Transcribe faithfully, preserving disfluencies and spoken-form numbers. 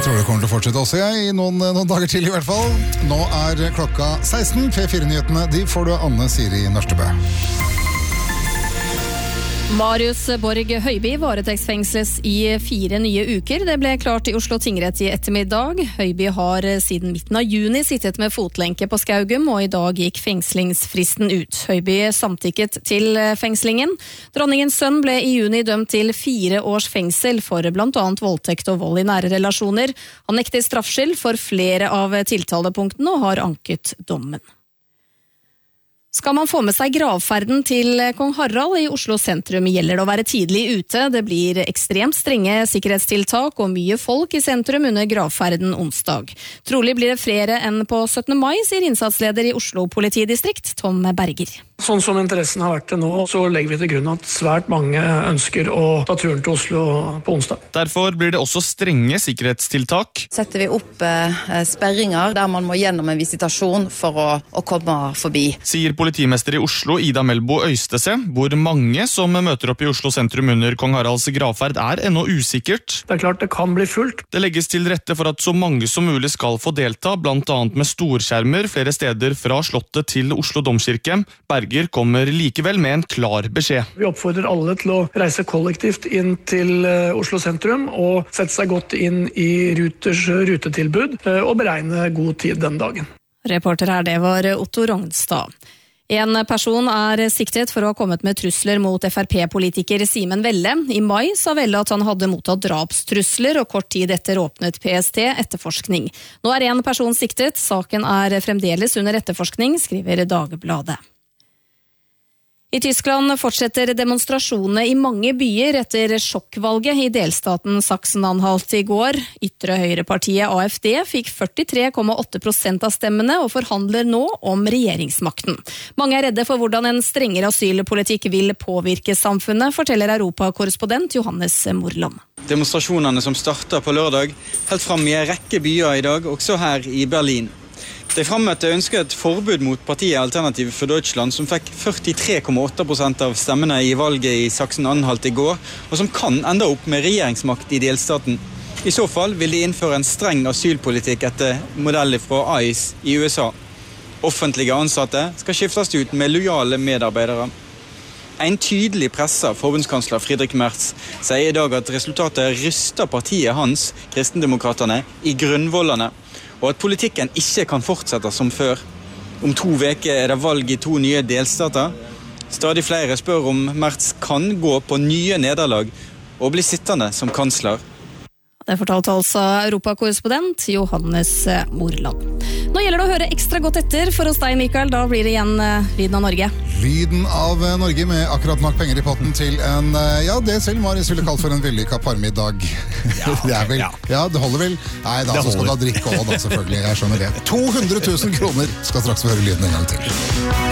Jeg tror det kommer til å fortsette også, jeg, i noen, noen dager til i hvert fall. Nå er klokka seksten. P fire-nyhetene, de får du Anne Siri Nørstebø. Marius Borg Høiby varetektsfengsles i fire nye uker. Det ble klart i Oslo tingrett i ettermiddag. Høiby har siden midten av juni sittet med fotlenke på Skaugum, og i dag gikk fengslingsfristen ut. Høiby samtykket til fengslingen. Dronningens sønn ble i juni dømt til fire års fengsel for blant annet voldtekt og vold i nære relasjoner. Han nekter straffskyld for flere av tiltalepunktene og har anket dommen. Skal man få med seg gravferden til kong Harald i Oslo sentrum, gjelder det å være tidlig ute. Det blir ekstremt strenge sikkerhetstiltak og mye folk i sentrum under gravferden onsdag. Trolig blir det flere enn på syttende mai, sier innsatsleder i Oslo politidistrikt, Tom Berger. Sånn som interessen har vært til nå, så legger vi til grunn at svært mange ønsker å ta turen til Oslo på onsdag. Derfor blir det også strenge sikkerhetstiltak. Setter vi opp eh, sperringer der man må gjennom en visitasjon for å, å komme forbi. Sier politimester i Oslo, Ida Melbo Øystese. Hvor mange som møter opp i Oslo sentrum under kong Haralds gravferd er ennå usikkert. Det er klart det kan bli fullt. Det legges til rette for at så mange som mulig skal få delta, blant annet med storskjermer flere steder fra Slottet til Oslo domkirke. Berger kommer likevel med en klar beskjed. Vi oppfordrer alle til å reise kollektivt inn til Oslo sentrum og sette seg godt inn i Ruters rutetilbud og beregne god tid den dagen. Reporter her, det var Otto Rognstad. En person er siktet for å ha kommet med trusler mot F R P-politiker Simen Velle. I mai sa Velle at han hadde mottatt drapstrusler, og kort tid etter åpnet P S T etterforskning. Nå er en person siktet, saken er fremdeles under etterforskning, skriver Dagbladet. I Tyskland fortsetter demonstrasjonene i mange byer etter sjokkvalget i delstaten Sachsen-Anhalt i går. Ytre høyrepartiet A F D fikk førtitre komma åtte prosent av stemmene og forhandler nå om regjeringsmakten. Mange er redde for hvordan en strengere asylpolitikk vil påvirke samfunnet, forteller europakorrespondent Johannes Morland. Demonstrasjonene som starter på lørdag helt frem i en rekke byer i dag, også her i Berlin. De fremmøtte ønsker et forbud mot partiet Alternative for Deutschland, som fikk førtitre komma åtte prosent av stemmene i valget i Sachsen-Anhalt i går, og som kan ende opp med regjeringsmakt i delstaten. I så fall vil de innføre en streng asylpolitikk etter modeller fra ICE i U S A. Offentlige ansatte skal skiftes ut med lojale medarbeidere. En tydelig pressa forbundskansler Friedrich Merz sier i dag at resultatet ryster partiet hans, Kristendemokraterne, i grunnvollene, og at politikken ikke kan fortsette som før. Om to veker er det valg i to nye delstater. Stadig flere spør om Merz kan gå på nye nederlag og bli sittende som kansler. Det fortalte altså europakorrespondent Johannes Morland. Nå gjelder det å høre ekstra godt etter for oss deg, Mikael. Da blir det igjen Lyden av Norge. Lyden av Norge med akkurat nok penger i potten til en, ja, det selv Marius ville kalt for en vellykka parmiddag. Ja, det er vel, ja, det holder vel. Nei, da så skal du ha drikke også da, selvfølgelig. Jeg skjønner det. to hundre tusen kroner skal straks få høre lyden en gang til.